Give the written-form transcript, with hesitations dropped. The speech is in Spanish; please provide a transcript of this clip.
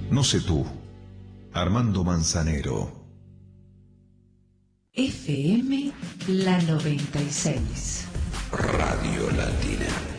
No sé tú, Armando Manzanero. FM La 96. Radio Latina.